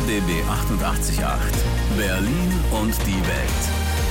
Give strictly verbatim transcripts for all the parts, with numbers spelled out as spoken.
D B achtundachtzig Komma acht. Berlin und die Welt.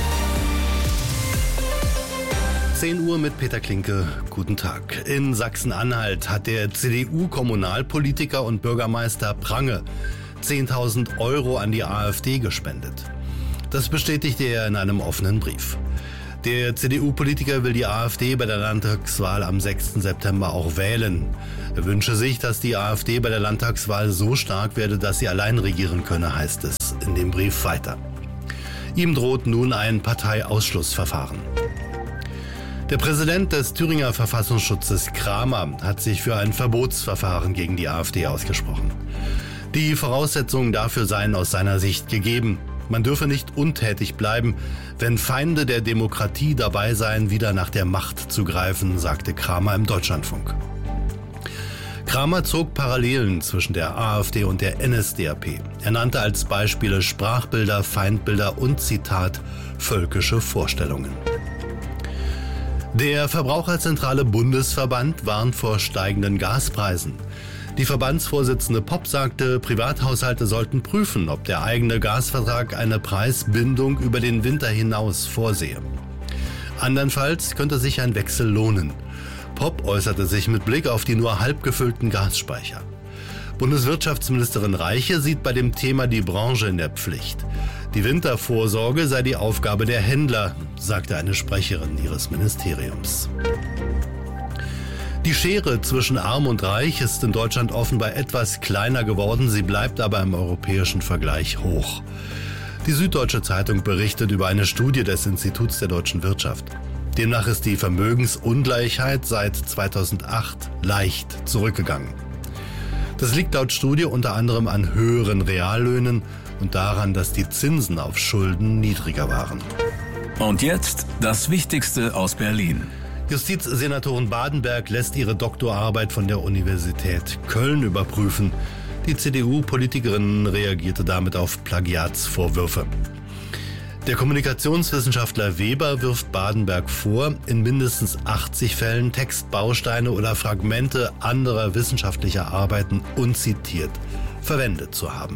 zehn Uhr mit Peter Klinke. Guten Tag. In Sachsen-Anhalt hat der C D U-Kommunalpolitiker und Bürgermeister Prange zehntausend Euro an die AfD gespendet. Das bestätigte er in einem offenen Brief. Der C D U-Politiker will die AfD bei der Landtagswahl am sechsten September auch wählen. Er wünsche sich, dass die AfD bei der Landtagswahl so stark werde, dass sie allein regieren könne, heißt es in dem Brief weiter. Ihm droht nun ein Parteiausschlussverfahren. Der Präsident des Thüringer Verfassungsschutzes Kramer hat sich für ein Verbotsverfahren gegen die AfD ausgesprochen. Die Voraussetzungen dafür seien aus seiner Sicht gegeben. Man dürfe nicht untätig bleiben, wenn Feinde der Demokratie dabei seien, wieder nach der Macht zu greifen, sagte Kramer im Deutschlandfunk. Kramer zog Parallelen zwischen der AfD und der N S D A P. Er nannte als Beispiele Sprachbilder, Feindbilder und, Zitat, völkische Vorstellungen. Der Verbraucherzentrale Bundesverband warnt vor steigenden Gaspreisen. Die Verbandsvorsitzende Popp sagte, Privathaushalte sollten prüfen, ob der eigene Gasvertrag eine Preisbindung über den Winter hinaus vorsehe. Andernfalls könnte sich ein Wechsel lohnen. Popp äußerte sich mit Blick auf die nur halb gefüllten Gasspeicher. Bundeswirtschaftsministerin Reiche sieht bei dem Thema die Branche in der Pflicht. Die Wintervorsorge sei die Aufgabe der Händler, sagte eine Sprecherin ihres Ministeriums. Die Schere zwischen Arm und Reich ist in Deutschland offenbar etwas kleiner geworden, sie bleibt aber im europäischen Vergleich hoch. Die Süddeutsche Zeitung berichtet über eine Studie des Instituts der deutschen Wirtschaft. Demnach ist die Vermögensungleichheit seit zweitausendacht leicht zurückgegangen. Das liegt laut Studie unter anderem an höheren Reallöhnen und daran, dass die Zinsen auf Schulden niedriger waren. Und jetzt das Wichtigste aus Berlin. Justizsenatorin Badenberg lässt ihre Doktorarbeit von der Universität Köln überprüfen. Die C D U-Politikerin reagierte damit auf Plagiatsvorwürfe. Der Kommunikationswissenschaftler Weber wirft Badenberg vor, in mindestens achtzig Fällen Textbausteine oder Fragmente anderer wissenschaftlicher Arbeiten unzitiert verwendet zu haben.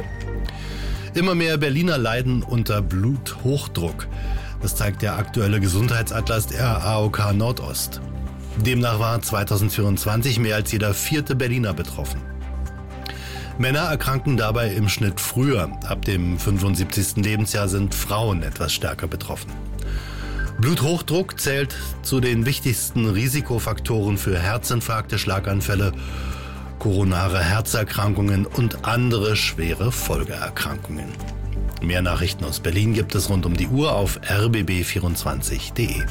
Immer mehr Berliner leiden unter Bluthochdruck. Das zeigt der aktuelle Gesundheitsatlas der A O K Nordost. Demnach war zweitausendvierundzwanzig mehr als jeder vierte Berliner betroffen. Männer erkranken dabei im Schnitt früher. Ab dem fünfundsiebzigsten Lebensjahr sind Frauen etwas stärker betroffen. Bluthochdruck zählt zu den wichtigsten Risikofaktoren für Herzinfarkte, Schlaganfälle, koronare Herzerkrankungen und andere schwere Folgeerkrankungen. Mehr Nachrichten aus Berlin gibt es rund um die Uhr auf r b b vierundzwanzig punkt d e.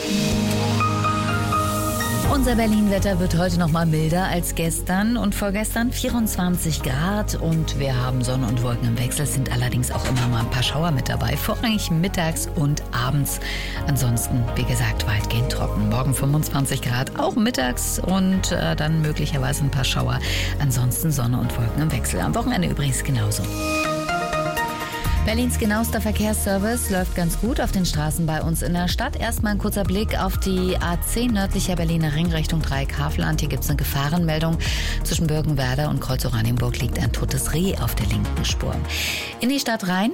Unser Berlin-Wetter wird heute noch mal milder als gestern und vorgestern vierundzwanzig Grad und wir haben Sonne und Wolken im Wechsel, sind allerdings auch immer mal ein paar Schauer mit dabei, vorrangig mittags und abends. Ansonsten, wie gesagt, weitgehend trocken. Morgen fünfundzwanzig Grad, auch mittags und äh, dann möglicherweise ein paar Schauer. Ansonsten Sonne und Wolken im Wechsel. Am Wochenende übrigens genauso. Berlins genauester Verkehrsservice läuft ganz gut auf den Straßen bei uns in der Stadt. Erstmal ein kurzer Blick auf die A zehn nördlicher Berliner Ring Richtung Dreieck-Havelland. Hier gibt es eine Gefahrenmeldung. Zwischen Birkenwerder und Kreuz-Oranienburg liegt ein totes Reh auf der linken Spur. In die Stadt rein.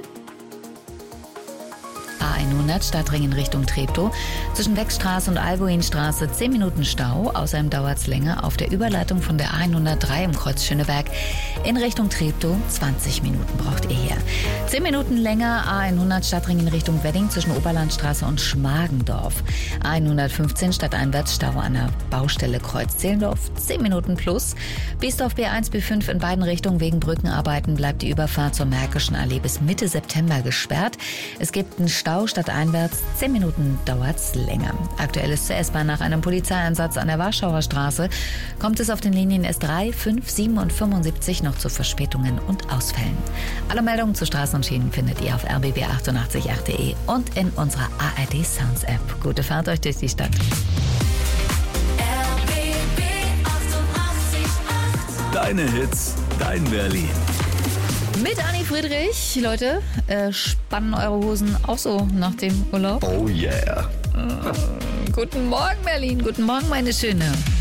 A hundert Stadtring in Richtung Treptow. Zwischen Weckstraße und Albuinstraße zehn Minuten Stau. Außerdem dauert es länger auf der Überleitung von der A hundertdrei im Kreuz Schöneberg in Richtung Treptow. zwanzig Minuten braucht ihr hier. zehn Minuten länger A hundert Stadtring in Richtung Wedding zwischen Oberlandstraße und Schmargendorf. A hundertfünfzehn stadteinwärts Stau an der Baustelle Kreuz Zehlendorf. zehn Minuten plus. Biesdorf B eins, B fünf in beiden Richtungen wegen Brückenarbeiten bleibt die Überfahrt zur Märkischen Allee bis Mitte September gesperrt. Es gibt einen Stau stadteinwärts, zehn Minuten dauert's länger. Aktuell ist zur S-Bahn nach einem Polizeieinsatz an der Warschauer Straße. Kommt es auf den Linien S drei, fünf, sieben und fünfundsiebzig noch zu Verspätungen und Ausfällen. Alle Meldungen zu Straßen und Schienen findet ihr auf r b b achtundachtzig punkt acht punkt d e und in unserer A R D Sounds App. Gute Fahrt euch durch die Stadt. R B B achtundachtzig Komma acht. Deine Hits, dein Berlin. Mit Anni Friedrich. Leute, äh, spannen eure Hosen auch so nach dem Urlaub? Oh yeah. Äh, guten Morgen, Berlin. Guten Morgen, meine Schöne.